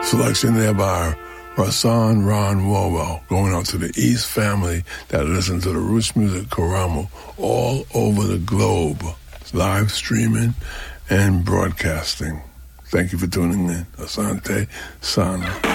Selection there by Rasan Ron Wowell, going out to the East family that listen to the Roots Music Karamu all over the globe, live streaming and broadcasting. Thank you for tuning in. Asante Sana.